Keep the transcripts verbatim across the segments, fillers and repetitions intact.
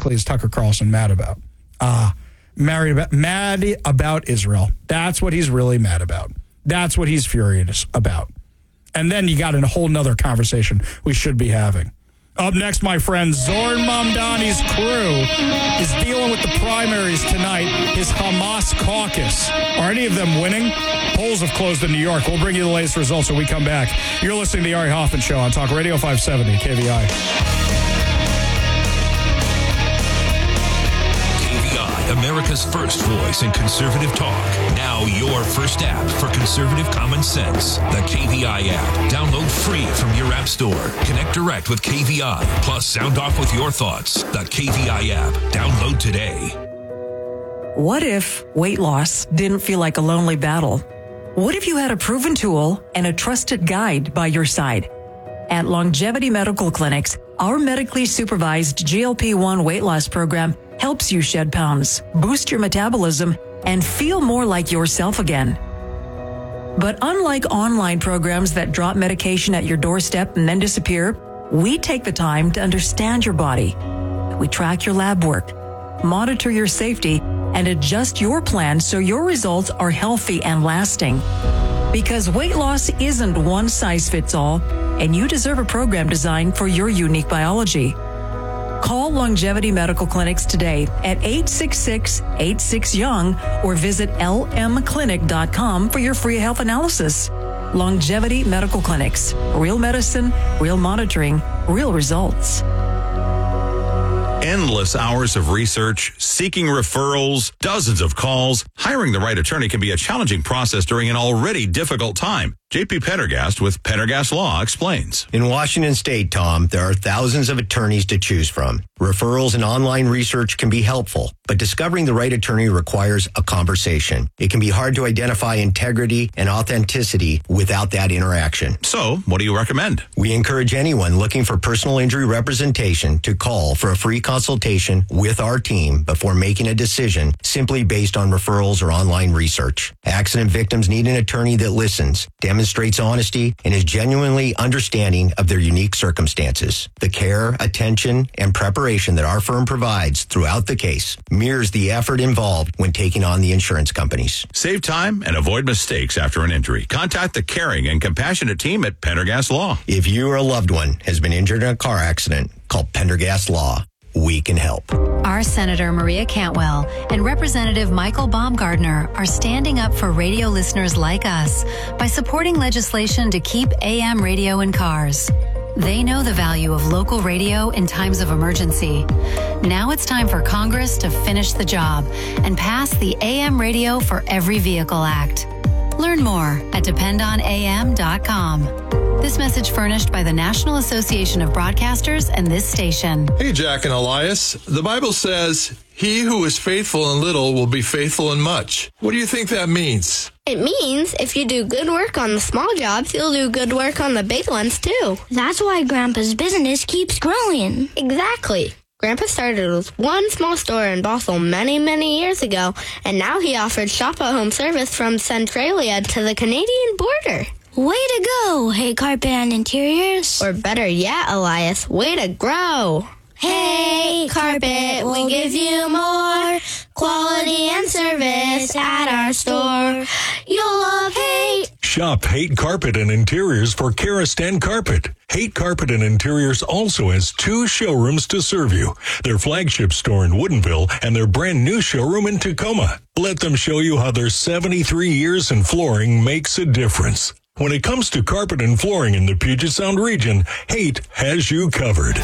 exactly is Tucker Carlson mad about? Uh, married about, mad about Israel. That's what he's really mad about. That's what he's furious about. And then you got a whole nother conversation we should be having. Up next, my friend, Zoran Mamdani's crew is dealing with the primaries tonight, his Hamas caucus. Are any of them winning? Polls have closed in New York. We'll bring you the latest results when we come back. You're listening to the Ari Hoffman Show on Talk Radio five seventy K V I. America's first voice in conservative talk. Now your first app for conservative common sense. The K V I app. Download free from your app store. Connect direct with K V I. Plus sound off with your thoughts. The K V I app. Download today. What if weight loss didn't feel like a lonely battle? What if you had a proven tool and a trusted guide by your side? At Longevity Medical Clinics, our medically supervised G L P one weight loss program helps you shed pounds, boost your metabolism, and feel more like yourself again. But unlike online programs that drop medication at your doorstep and then disappear, we take the time to understand your body. We track your lab work, monitor your safety, and adjust your plan so your results are healthy and lasting. Because weight loss isn't one size fits all, and you deserve a program designed for your unique biology. Call Longevity Medical Clinics today at eight six six, eight six, young or visit L M clinic dot com for your free health analysis. Longevity Medical Clinics. Real medicine, real monitoring, real results. Endless hours of research, seeking referrals, dozens of calls. Hiring the right attorney can be a challenging process during an already difficult time. J P Pendergast with Pendergast Law explains. In Washington State, Tom, there are thousands of attorneys to choose from. Referrals and online research can be helpful, but discovering the right attorney requires a conversation. It can be hard to identify integrity and authenticity without that interaction. So, what do you recommend? We encourage anyone looking for personal injury representation to call for a free consultation with our team before making a decision simply based on referrals or online research. Accident victims need an attorney that listens, demonstrates honesty, and is genuinely understanding of their unique circumstances. The care, attention, and preparation that our firm provides throughout the case mirrors the effort involved when taking on the insurance companies. Save time and avoid mistakes after an injury. Contact the caring and compassionate team at Pendergast Law. If you or a loved one has been injured in a car accident, call Pendergast Law. We can help. Our Senator Maria Cantwell and Representative Michael Baumgardner are standing up for radio listeners like us by supporting legislation to keep A M radio in cars. They know the value of local radio in times of emergency. Now it's time for Congress to finish the job and pass the A M Radio for Every Vehicle Act. Learn more at depend on A M dot com. This message furnished by the National Association of Broadcasters and this station. Hey, Jack and Elias. The Bible says, he who is faithful in little will be faithful in much. What do you think that means? It means if you do good work on the small jobs, you'll do good work on the big ones, too. That's why Grandpa's business keeps growing. Exactly. Grandpa started with one small store in Bothell many, many years ago, and now he offers shop-at-home service from Centralia to the Canadian border. Way to go, Hey Carpet and Interiors. Or better yet, Elias, way to grow. Hey Carpet, we'll give you more quality and service at our store. You'll love Haight. Shop Haight Carpet and Interiors for Karastan Carpet. Haight Carpet and Interiors also has two showrooms to serve you. Their flagship store in Woodinville and their brand new showroom in Tacoma. Let them show you how their seventy-three years in flooring makes a difference. When it comes to carpet and flooring in the Puget Sound region, Haight has you covered.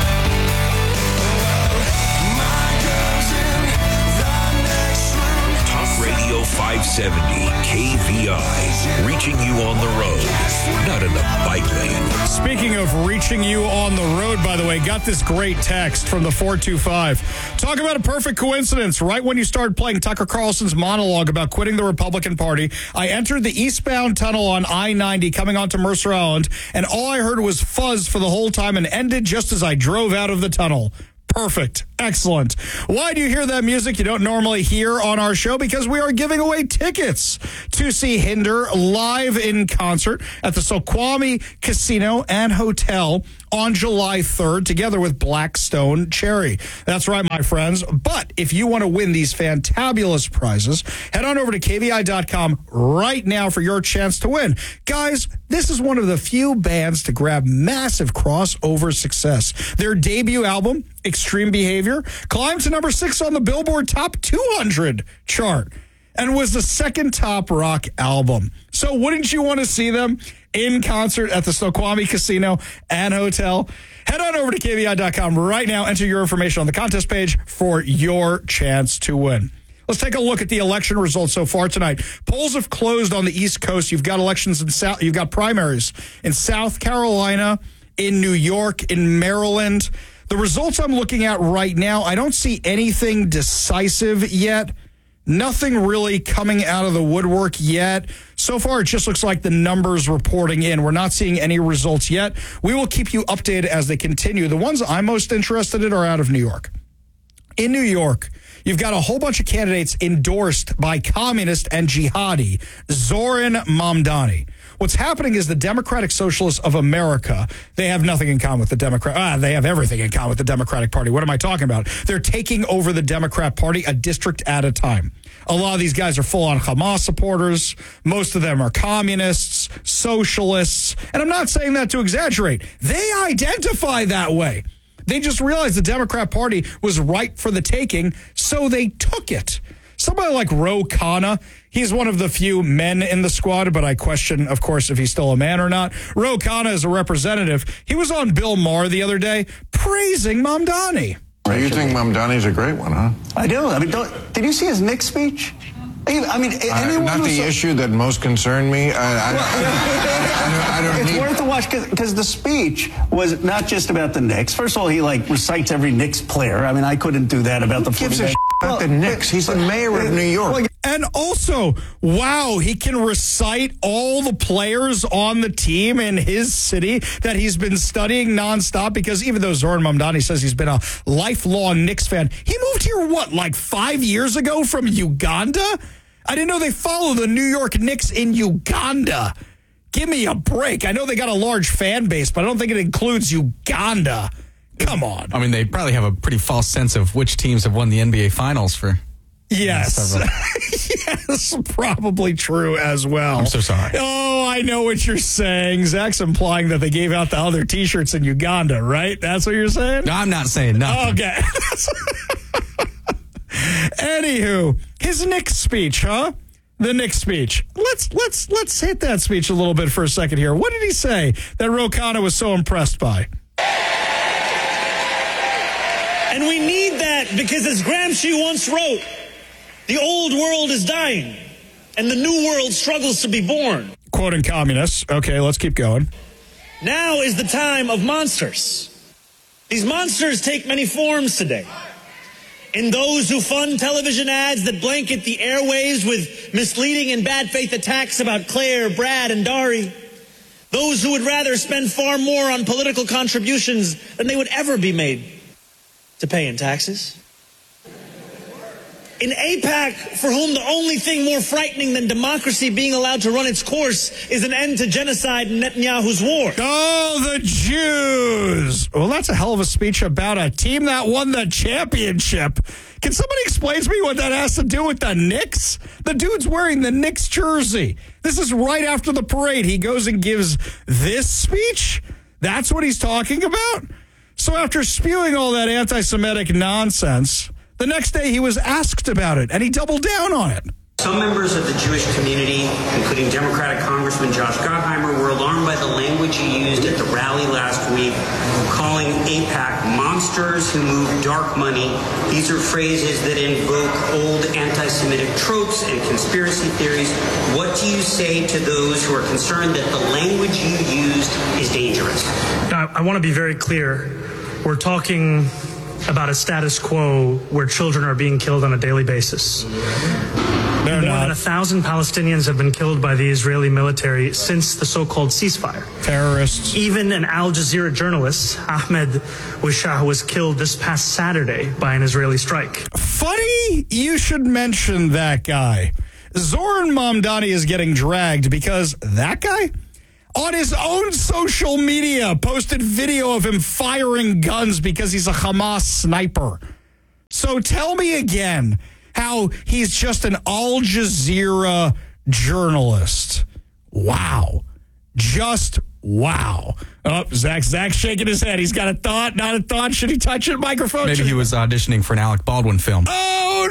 five seventy K V I, reaching you on the road, not in the bike lane. Speaking of reaching you on the road, by the way, got this great text from the four two five. Talk about a perfect coincidence. Right when you started playing Tucker Carlson's monologue about quitting the Republican Party, I entered the eastbound tunnel on I ninety coming onto Mercer Island, and all I heard was fuzz for the whole time and ended just as I drove out of the tunnel. Perfect. Excellent. Why do you hear that music you don't normally hear on our show? Because we are giving away tickets to see Hinder live in concert at the Snoqualmie Casino and Hotel on July third, together with Blackstone Cherry. That's right, my friends. But if you want to win these fantabulous prizes, head on over to K V I dot com right now for your chance to win. Guys, this is one of the few bands to grab massive crossover success. Their debut album, Extreme Behavior, climbed to number six on the Billboard Top two hundred chart and was the second top rock album. So wouldn't you want to see them in concert at the Snoqualmie Casino and Hotel? Head on over to K V I dot com right now. Enter your information on the contest page for your chance to win. Let's take a look at the election results so far tonight. Polls have closed on the East Coast. You've got elections in South. You've got primaries in South Carolina, in New York, in Maryland. The results I'm looking at right now, I don't see anything decisive yet. Nothing really coming out of the woodwork yet. So far, it just looks like the numbers reporting in. We're not seeing any results yet. We will keep you updated as they continue. The ones I'm most interested in are out of New York. In New York, you've got a whole bunch of candidates endorsed by communist and jihadi Zoran Mamdani. What's happening is the Democratic Socialists of America, they have nothing in common with the Democrat. Ah, they have everything in common with the Democratic Party. What am I talking about? They're taking over the Democrat Party a district at a time. A lot of these guys are full-on Hamas supporters. Most of them are communists, socialists. And I'm not saying that to exaggerate. They identify that way. They just realized the Democrat Party was ripe for the taking, so they took it. Somebody like Ro Khanna, he's one of the few men in the squad, but I question, of course, if he's still a man or not. Ro Khanna is a representative. He was on Bill Maher the other day praising Mamdani. You think Mamdani's a great one, huh? I do. I mean, don't, did you see his Knicks speech? I mean, anyone uh, not the so, issue that most concerned me. I, I, well, I don't, I don't it's need... worth to watch because the speech was not just about the Knicks. First of all, he like recites every Knicks player. I mean, I couldn't do that about Who the. Gives a shit about well, the Knicks? He's the mayor of New York. And also, wow, he can recite all the players on the team in his city that he's been studying nonstop, because even though Zoran Mamdani says he's been a lifelong Knicks fan, he moved here, what, like five years ago from Uganda? I didn't know they follow the New York Knicks in Uganda. Give me a break. I know they got a large fan base, but I don't think it includes Uganda. Come on. I mean, they probably have a pretty false sense of which teams have won the N B A Finals for... Yes. Yes, probably true as well. I'm so sorry. Oh, I know what you're saying. Zach's implying that they gave out the other T-shirts in Uganda, right? That's what you're saying? No, I'm not saying nothing. Okay. Anywho, his Knicks speech, huh? The Knicks speech. Let's let's let's hit that speech a little bit for a second here. What did he say that Ro Khanna was so impressed by? And we need that because, as Gramsci once wrote, the old world is dying, and the new world struggles to be born. Quoting communists. Okay, let's keep going. Now is the time of monsters. These monsters take many forms today. In those who fund television ads that blanket the airwaves with misleading and bad faith attacks about Claire, Brad, and Dari. Those who would rather spend far more on political contributions than they would ever be made to pay in taxes. In AIPAC, for whom the only thing more frightening than democracy being allowed to run its course is an end to genocide and Netanyahu's war. Oh, the Jews! Well, that's a hell of a speech about a team that won the championship. Can somebody explain to me what that has to do with the Knicks? The dude's wearing the Knicks jersey. This is right after the parade. He goes and gives this speech? That's what he's talking about? So after spewing all that anti-Semitic nonsense, the next day he was asked about it, and he doubled down on it. Some members of the Jewish community, including Democratic Congressman Josh Gottheimer, were alarmed by the language he used at the rally last week, calling AIPAC monsters who move dark money. These are phrases that invoke old anti-Semitic tropes and conspiracy theories. What do you say to those who are concerned that the language you used is dangerous? Now, I want to be very clear. We're talking about a status quo where children are being killed on a daily basis. They're More not. than a thousand Palestinians have been killed by the Israeli military since the so-called ceasefire. Terrorists. Even an Al Jazeera journalist, Ahmed Wishah, was killed this past Saturday by an Israeli strike. Funny you should mention that guy. Zoran Mamdani is getting dragged because that guy, on his own social media, posted video of him firing guns because he's a Hamas sniper. So tell me again how he's just an Al Jazeera journalist. Wow. Just wow. Oh, Zach, Zach's shaking his head. He's got a thought, not a thought. Should he touch a microphone? Maybe he was auditioning for an Alec Baldwin film. Oh,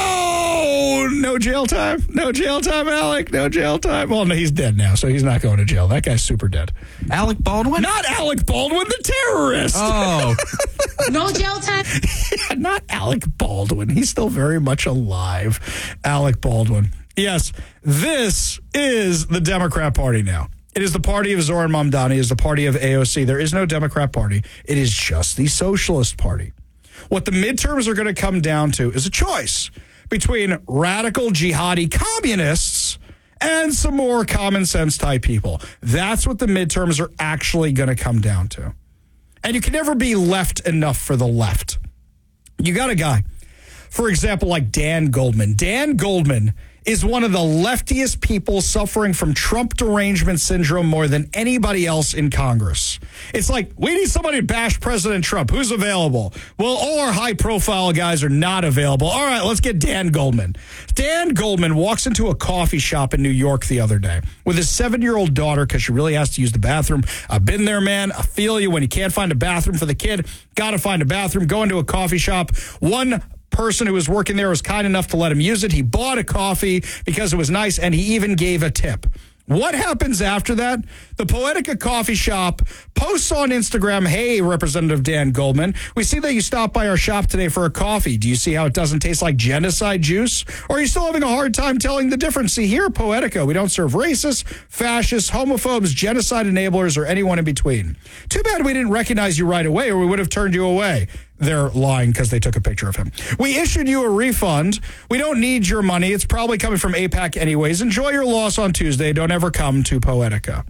no. No jail time. No jail time, Alec. No jail time. Well, no, he's dead now, so he's not going to jail. That guy's super dead. Alec Baldwin? Not Alec Baldwin, the terrorist. Oh. No jail time? Yeah, not Alec Baldwin. He's still very much alive. Alec Baldwin. Yes, this is the Democrat Party now. It is the party of Zoran Mamdani. It is the party of A O C. There is no Democrat Party. It is just the Socialist Party. What the midterms are going to come down to is a choice between radical jihadi communists and some more common sense type people. That's what the midterms are actually going to come down to. And you can never be left enough for the left. You got a guy, for example, like Dan Goldman. Dan Goldman is one of the leftiest people suffering from Trump derangement syndrome more than anybody else in Congress. It's like, we need somebody to bash President Trump. Who's available? Well, all our high-profile guys are not available. All right, let's get Dan Goldman. Dan Goldman walks into a coffee shop in New York the other day with his seven-year-old daughter because she really has to use the bathroom. I've been there, man. I feel you. When you can't find a bathroom for the kid, got to find a bathroom. Go into a coffee shop. One person who was working there was kind enough to let him use it. He bought a coffee because it was nice, and he even gave a tip. What happens after that? The Poetica coffee shop posts on Instagram, hey, Representative Dan Goldman, we see that you stopped by our shop today for a coffee. Do you see how it doesn't taste like genocide juice? Or are you still having a hard time telling the difference? See, here at Poetica, we don't serve racists, fascists, homophobes, genocide enablers, or anyone in between. Too bad we didn't recognize you right away, or we would have turned you away. They're lying because they took a picture of him. We issued you a refund. We don't need your money. It's probably coming from AIPAC anyways. Enjoy your loss on Tuesday. Don't ever come to Poetica.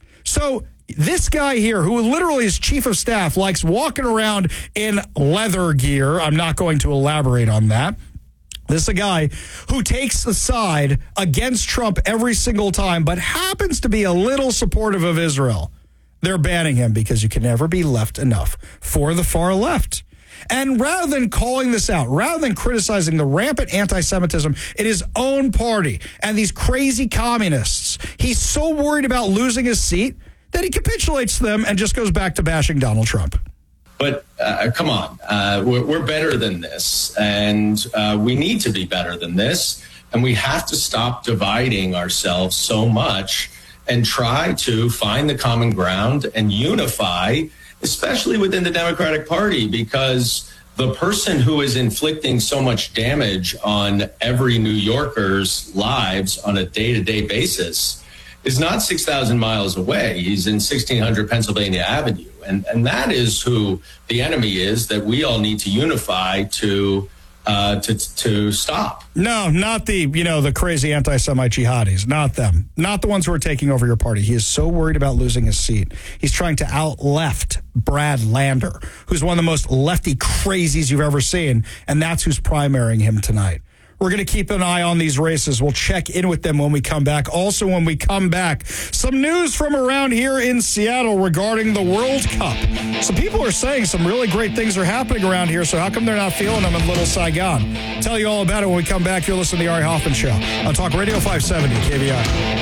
So this guy here, who literally is chief of staff, likes walking around in leather gear. I'm not going to elaborate on that. This is a guy who takes the side against Trump every single time, but happens to be a little supportive of Israel. They're banning him because you can never be left enough for the far left. And rather than calling this out, rather than criticizing the rampant anti-Semitism in his own party and these crazy communists, he's so worried about losing his seat that he capitulates to them and just goes back to bashing Donald Trump. But uh, come on, uh, we're, we're better than this, and uh, we need to be better than this, and we have to stop dividing ourselves so much and try to find the common ground and unify, especially within the Democratic Party, because the person who is inflicting so much damage on every New Yorker's lives on a day-to-day basis is not six thousand miles away. He's in sixteen hundred Pennsylvania Avenue. And, and that is who the enemy is that we all need to unify to Uh, to to stop. No, not the, you know, the crazy anti-Semite jihadis. Not them. Not the ones who are taking over your party. He is so worried about losing his seat. He's trying to out-left Brad Lander, who's one of the most lefty crazies you've ever seen, and that's who's primarying him tonight. We're going to keep an eye on these races. We'll check in with them when we come back. Also, when we come back, some news from around here in Seattle regarding the World Cup. Some people are saying some really great things are happening around here, so how come they're not feeling them in Little Saigon? Tell you all about it when we come back. You're listening to the Ari Hoffman Show on Talk Radio five seventy K V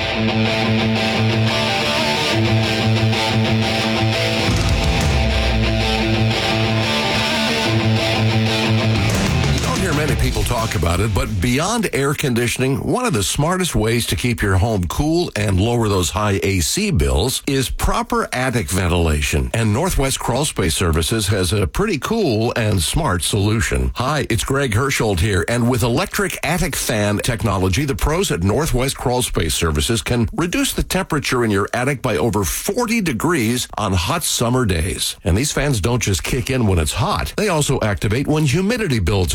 I. Many people talk about it, but beyond air conditioning, one of the smartest ways to keep your home cool and lower those high A C bills is proper attic ventilation. And Northwest Crawl Space Services has a pretty cool and smart solution. Hi, it's Greg Hersholt here, and with electric attic fan technology, the pros at Northwest Crawl Space Services can reduce the temperature in your attic by over forty degrees on hot summer days. And these fans don't just kick in when it's hot. They also activate when humidity builds up,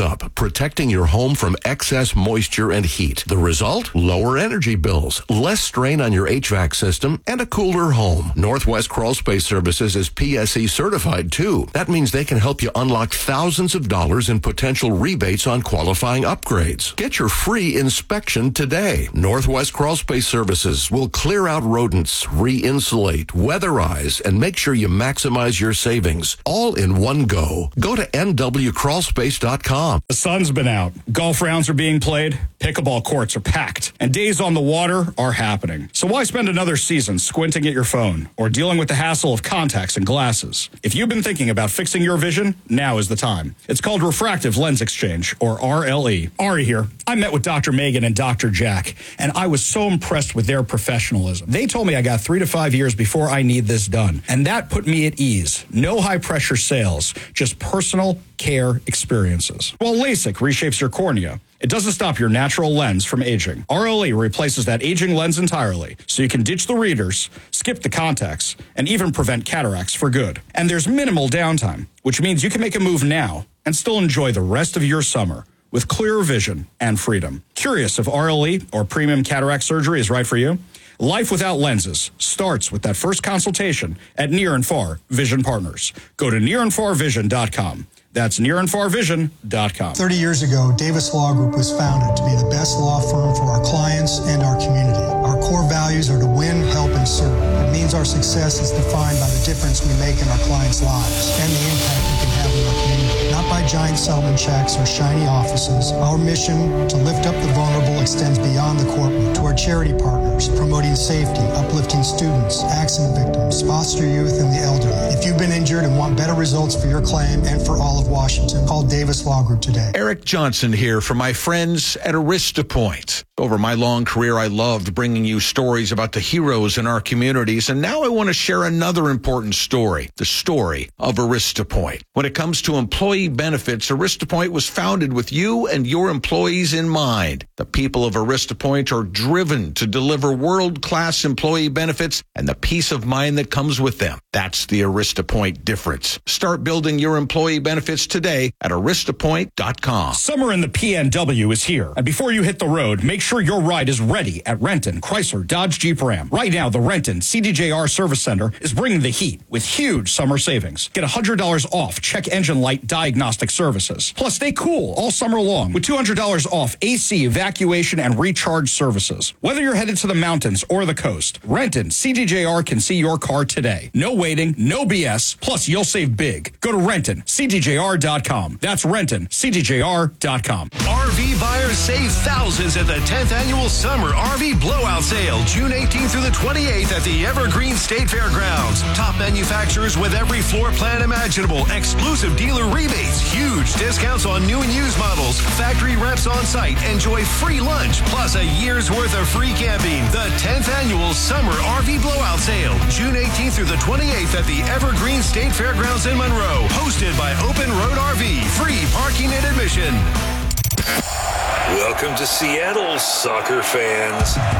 protecting your home from excess moisture and heat. The result? Lower energy bills, less strain on your H V A C system, and a cooler home. Northwest Crawl Space Services is P S E certified too. That means they can help you unlock thousands of dollars in potential rebates on qualifying upgrades. Get your free inspection today. Northwest Crawl Space Services will clear out rodents, re-insulate, weatherize, and make sure you maximize your savings all in one go. Go to N W crawl space dot com. The sun's been out. Golf rounds are being played. Pickleball courts are packed. And days on the water are happening. So why spend another season squinting at your phone or dealing with the hassle of contacts and glasses? If you've been thinking about fixing your vision, now is the time. It's called Refractive Lens Exchange, or R L E. Ari here. I met with Doctor Megan and Doctor Jack, and I was so impressed with their professionalism. They told me I got three to five years before I need this done, and that put me at ease. No high-pressure sales, just personal care experiences. While LASIK reshapes your cornea, it doesn't stop your natural lens from aging. R L E replaces that aging lens entirely, so you can ditch the readers, skip the contacts, and even prevent cataracts for good. And there's minimal downtime, which means you can make a move now and still enjoy the rest of your summer with clearer vision and freedom. Curious if R L E or premium cataract surgery is right for you? Life without lenses starts with that first consultation at Near and Far Vision Partners. Go to near and far vision dot com. That's near and far vision dot com. thirty years ago, Davis Law Group was founded to be the best law firm for our clients and our community. Our core values are to win, help, and serve. It means our success is defined by the difference we make in our clients' lives and the impact we can have in our community. Not by giant settlement checks or shiny offices. Our mission to lift up the vulnerable extends beyond the courtroom to our charity partners, promoting safety, uplifting students, accident victims, foster youth, and the elderly. If you've been injured and want better results for your claim and for all of Washington, call Davis Law Group today. Eric Johnson here for my friends at Arista Point. Over my long career, I loved bringing you stories about the heroes in our communities, and now I want to share another important story, the story of Arista Point. When it comes to employee benefits, Arista Point was founded with you and your employees in mind. The people of Arista Point are driven to deliver world-class employee benefits and the peace of mind that comes with them. That's the Arista Point difference. Start building your employee benefits today at arista point dot com. Summer in the P N W is here, and before you hit the road, make sure your ride is ready at Renton, Chrysler, Dodge, Jeep, Ram. Right now, the Renton C D J R Service Center is bringing the heat with huge summer savings. Get one hundred dollars off check engine light diagnostic services. Plus, stay cool all summer long with two hundred dollars off A C evacuation and recharge services. Whether you're headed to the mountains or the coast, Renton C D J R can see your car today. No waiting, no B S, plus you'll save big. Go to Renton C D J R dot com. That's Renton C D J R dot com. R V buyers save thousands at the tenth Annual Summer R V Blowout Sale, June eighteenth through the twenty-eighth at the Evergreen State Fairgrounds. Top manufacturers with every floor plan imaginable, exclusive dealer rebates, huge discounts on new and used models, factory reps on site, enjoy free lunch, plus a year's worth of free camping. The tenth Annual Summer R V Blowout Sale, June eighteenth through the twenty-eighth at the Evergreen State Fairgrounds in Monroe. Hosted by Open Road R V. Free parking and admission. Welcome to Seattle, soccer fans.